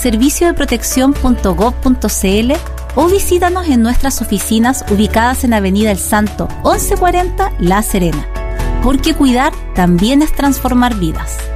serviciodeproteccion.gov.cl o visítanos en nuestras oficinas ubicadas en Avenida El Santo, 1140, La Serena. Porque cuidar también es transformar vidas.